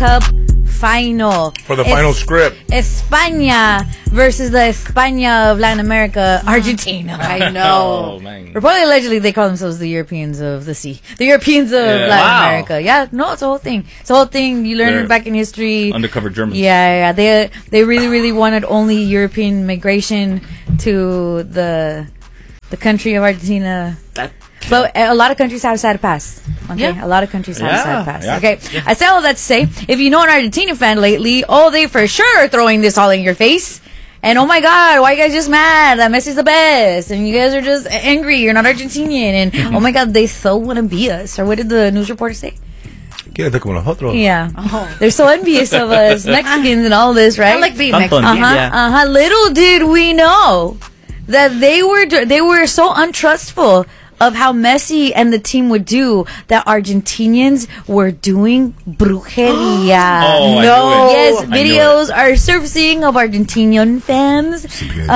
Cup final. For the final script. España versus the España of Latin America, Argentina. I know. Oh, man. Reportedly, allegedly, they call themselves the Europeans of the sea. The Europeans of Latin America. Yeah, no, it's a whole thing. It's a whole thing. You learn back in history. Undercover Germans. Yeah. They really, really wanted only European migration to the country of Argentina. But a lot of countries have decided to pass. Okay, a lot of countries have decided to pass. Yeah. Okay, I say all that to say, if you know an Argentina fan lately, they for sure are throwing this all in your face. And oh my God, why you guys just mad that Messi's the best? And you guys are just angry, you're not Argentinian. And oh my God, they so want to be us. Or what did the news reporter say? Quédate como nosotros. Yeah. They're so envious of us, Mexicans and all this, right? I like being Mexican. Little did we know that they were so untrustful of how Messi and the team would do that Argentinians were doing brujeria. Yes, videos are surfacing of Argentinian fans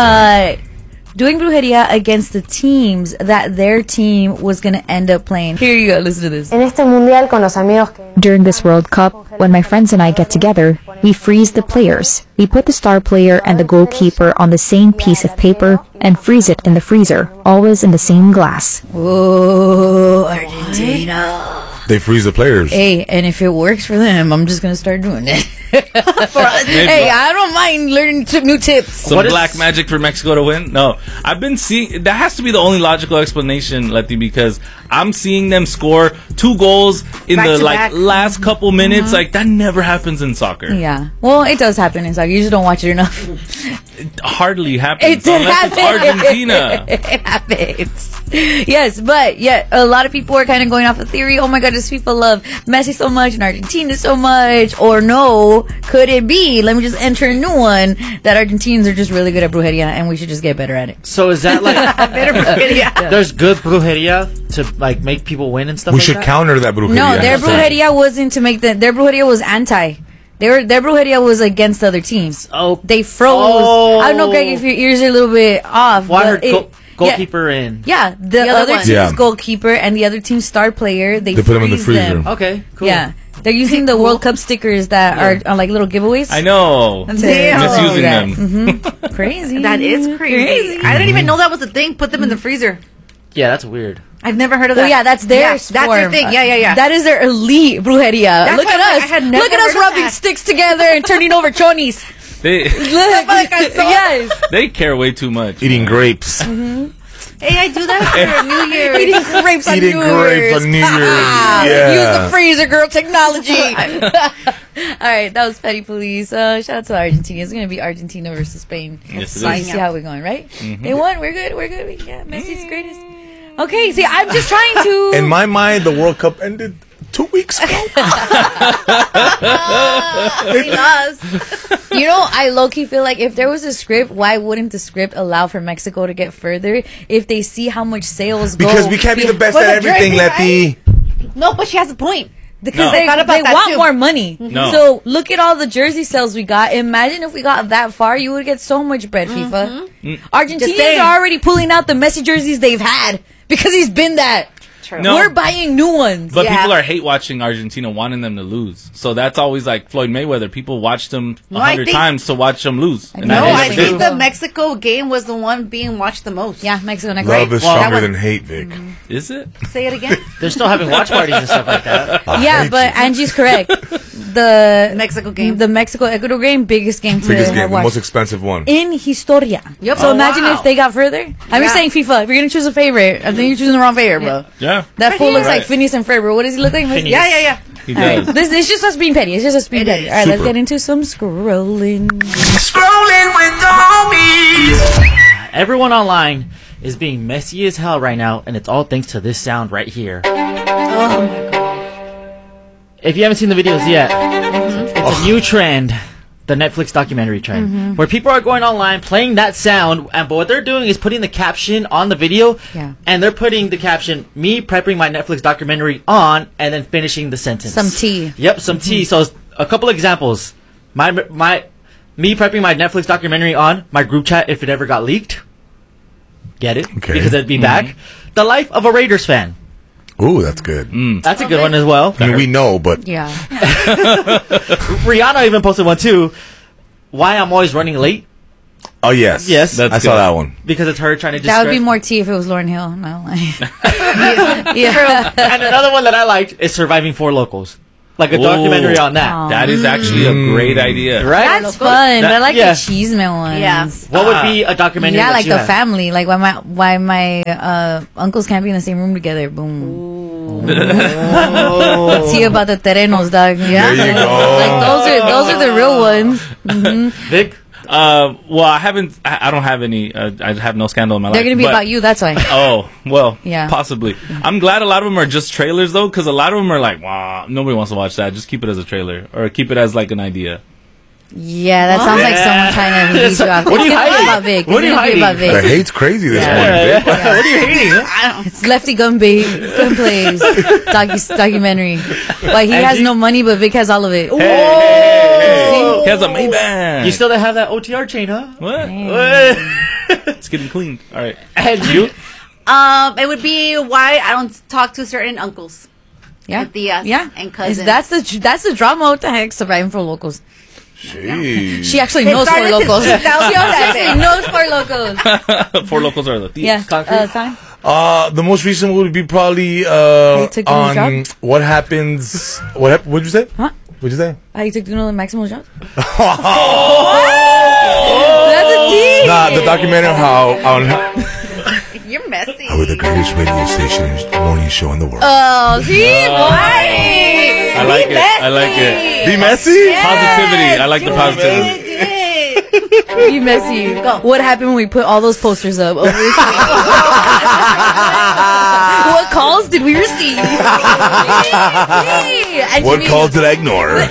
doing brujeria against the teams that their team was going to end up playing. Here you go, listen to this. During this World Cup, when my friends and I get together, we freeze the players. We put the star player and the goalkeeper on the same piece of paper and freeze it in the freezer, always in the same glass. Whoa, Argentina. They freeze the players. Hey, and if it works for them, I'm just going to start doing it. Hey, I don't mind learning new tips. Some black magic for Mexico to win? No. I've been seeing... That has to be the only logical explanation, Letty, because I'm seeing them score 2 goals in the last couple minutes. Like, that never happens in soccer. Yeah. Well, it does happen in soccer. You just don't watch it enough. It hardly happens unless it's Argentina. It happens. Yes, but a lot of people are kind of going off the theory, oh my God, does FIFA love Messi so much and Argentina so much? Or no, could it be, let me just enter a new one, that Argentinians are just really good at brujeria and we should just get better at it. So is that like better brujeria? There's good brujeria to like make people win and stuff we like that? should counter that brujeria. No, their brujeria wasn't to make their brujeria was anti. Their brujeria was against other teams. Oh, they froze. I don't know, Greg, if your ears are a little bit off. Well, I heard goalkeeper in. Yeah, the other team's goalkeeper and the other team's star player. They put them in the freezer. Okay, cool. Yeah, they're using the World Cup stickers that are on like little giveaways. I know. Misusing them. Mm-hmm. Crazy. That is crazy. I didn't even know that was a thing. Put them in the freezer. Yeah, that's weird. I've never heard of that. Oh yeah, that's their That's their thing. Yeah. That is their elite brujeria. Look at us rubbing sticks together and turning over chonis. They care way too much. Eating grapes. Mm-hmm. Hey, I do that for New Year's. Eating grapes on New Year's. Use the freezer, girl, technology. All right, that was Petty Police. Shout out to Argentina. It's going to be Argentina versus Spain. Yes, so you see how we're going, right? Mm-hmm. They won. We're good. Yeah, Messi's greatest. Okay, see, I'm just trying to... In my mind, the World Cup ended 2 weeks ago. He lost. You know, I low-key feel like if there was a script, why wouldn't the script allow for Mexico to get further if they see how much sales go? Because we can't be the best at everything, Letty. No, but she has a point. Because they want more money. No. So look at all the jersey sales we got. Imagine if we got that far, you would get so much bread, FIFA. Argentinians are already pulling out the Messi jerseys they've had because he's been that. No. We're buying new ones. But people are hate watching Argentina, wanting them to lose. So that's always like Floyd Mayweather. People watched him 100 times to watch them lose. I think the Mexico game was the one being watched the most. Yeah, Mexico. Love is stronger than hate, Vic. Is it? Say it again. They're still having watch parties and stuff like that. Yeah, but Angie's correct. The Mexico game. The Mexico-Ecuador game, biggest game to the most expensive one. In Historia. Yep. So imagine if they got further. I'm just saying FIFA, if you're going to choose a favorite, I think you're choosing the wrong favorite, bro. Yeah. That fool looks like Phineas and Ferb. What does he look like? Phineas. Yeah. He does. Right. This is just us being petty. It's just us being petty. All right, let's get into some scrolling. Scrolling with the homies. Everyone online is being messy as hell right now, and it's all thanks to this sound right here. Oh my god. If you haven't seen the videos yet, it's a new trend. The Netflix documentary trend, where people are going online playing that sound, and what they're doing is putting the caption on the video, and they're putting the caption, me prepping my Netflix documentary on, and then finishing the sentence. Some tea. Yep, some tea. So a couple examples. Me prepping my Netflix documentary on, my group chat if it ever got leaked. Get it? Okay. Because it'd be back. The life of a Raiders fan. Ooh, that's good. That's a good one as well. I mean, we know, but Yeah. Rihanna even posted one too. Why I'm always running late? oh yes, Yes. I saw that one. Because it's her trying to That would be distract- more tea if it was Lauryn Hill. No, like, yeah. And another one that I liked is Surviving Four Locals. Like a documentary on that. Aw. That is actually a great idea. Right? That's fun. That- I like yeah. the Cheeseman ones. Yeah. What would be a documentary Yeah, that like you the have? family. Like why my uncles can't be in the same room together. Boom. See about the terrenos, dog. Yeah. There you go. Like those are the real ones. Vic? Well, I don't have any. I have no scandal in my life. They're gonna be but- about you. That's why. Oh, well, Yeah. possibly. I'm glad a lot of them are just trailers, though, because a lot of them are like, wow, nobody wants to watch that. Just keep it as a trailer, or keep it as, like, an idea. Yeah, that sounds like someone trying to beat you up. What are you It's gonna be hiding? about Vic. What are you It's gonna be about hiding? The Vic. hate's crazy this Yeah. morning. Vic. What are you hating? It's Lefty Gun Plays documentary. Why he has Angie? no money, but Vic has all of it. Hey. He has a Maybach. You still don't have that OTR chain, huh? What? What? It's getting cleaned. All right. And you? It would be why I don't talk to certain uncles. Yeah, With the, yeah, and cousins. That's the drama. What the heck? Surviving for locals. Jeez. She actually It knows for started locals. She since 2007. actually knows for locals. Four locals are the thieves. Yeah, Concrete? time. The most recent would be probably took his on job? what happens. What'd you say? Huh? What'd you say? How you took Duno the Maximo shot? That's a tea. Nah, the documentary how on You're messy. we're the greatest radio station and morning show in the world. Oh, see, why? I like it. I like it. Be messy. Positivity. I like the positivity. Be messy. What happened when we put all those posters up? Over the what calls did we receive? And What Jimmy- calls did I ignore? Well,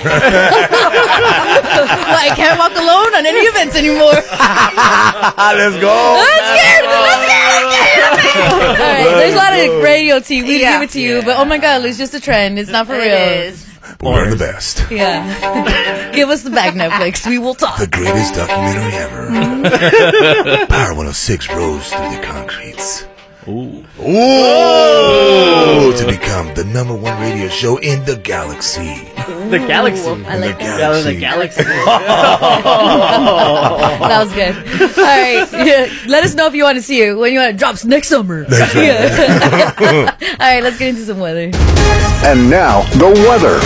I can't walk alone on any events anymore. Let's go. I'm scared. All right, there's a lot of radio tea. We Yeah. give it to you, but oh my god, it's just a trend. It's not for It real. is. We're the best. Yeah. Give us the bag, Netflix. We will talk. The greatest documentary ever. Power 106 rose through the concretes. Ooh. Ooh, to become the #1 radio show in the galaxy. The Galaxy. I like that. Yeah, the Galaxy. That was good. All right. Yeah. Let us know if you want to see it when you want it drops next summer. Yeah. All right, let's get into some weather. And now, the weather.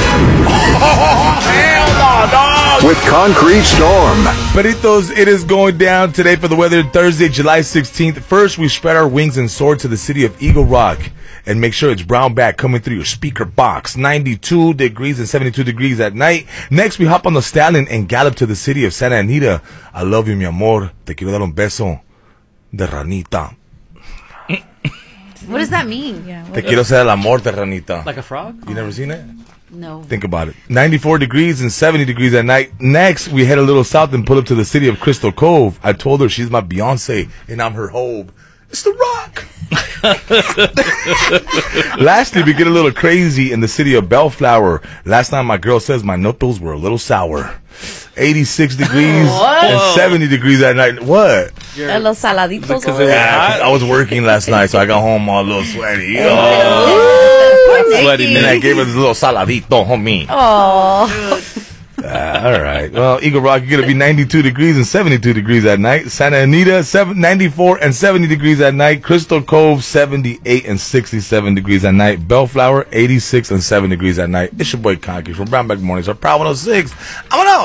With Concrete Storm. Peritos, it is going down today for the weather. Thursday, July 16th. First, we spread our wings and soar to the city of Eagle Rock. And make sure it's brown bag coming through your speaker box. 92 degrees and 72 degrees at night. Next, we hop on the stallion and gallop to the city of Santa Anita. I love you, mi amor. Te quiero dar un beso de ranita. What does that mean? Te quiero hacer el amor de ranita. Like a frog? You never seen it? No. Think about it. 94 degrees and 70 degrees at night. Next, we head a little south and pull up to the city of Crystal Cove. I told her she's my Beyonce and I'm her Hove. It's The Rock. Lastly, we get a little crazy in the city of Bellflower. Last night, my girl says my nipples were a little sour. 86 degrees and 70 degrees at night. What? Los saladitos. Because it was Yeah, hot. I was working last night, so I got home all a little sweaty. Sweaty And I minute. gave her this little saladito, homie. Oh. All right. Well, Eagle Rock, you're going to be 92 degrees and 72 degrees at night. Santa Anita, 94 and 70 degrees at night. Crystal Cove, 78 and 67 degrees at night. Bellflower, 86 and 7 degrees at night. It's your boy Conky from Brown Bag Mornings, our Proud 106. I'm on out.